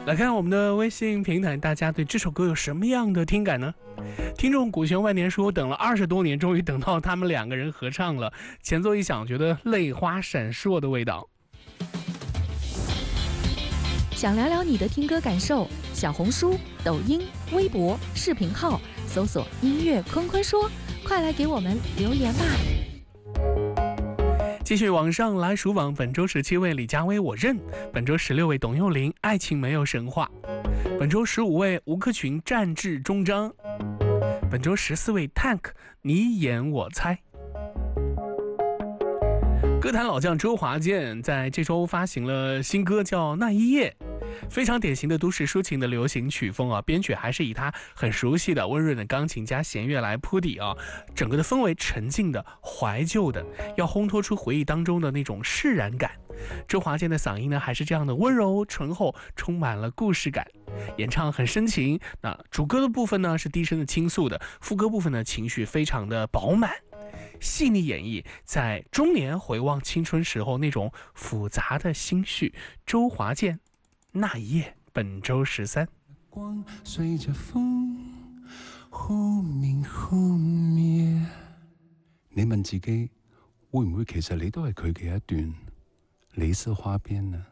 来看我们的微信平台，大家对这首歌有什么样的听感呢？听众古玄万年说，等了20多年，终于等到他们2个人合唱了，前奏一响，觉得泪花闪烁的味道。 想聊聊你的听歌感受，小红书、抖音、微博、视频号搜索音乐坤坤说，快来给我们留言吧。 继续往上来数榜，本周17位李佳薇我认，本周16位董又霖爱情没有神话，本周15位吴克群战至终章，本周14位 Tank 你演我猜。歌坛老将周华健在这周发行了新歌叫那一夜，非常典型的都市抒情的流行曲风啊，编曲还是以他很熟悉的温润的钢琴加弦乐来铺底啊，整个的氛围沉静的怀旧的，要烘托出回忆当中的那种释然感。周华健的嗓音呢还是这样的温柔醇厚，充满了故事感，演唱很深情。那主歌的部分呢是低声的倾诉的，副歌部分呢情绪非常的饱满，细腻演绎在中年回望青春时候那种复杂的心绪。周华健那一夜，本周13。 光随着风忽明忽灭。你問自己會唔會其實你都係佢嘅一段李色花邊呢？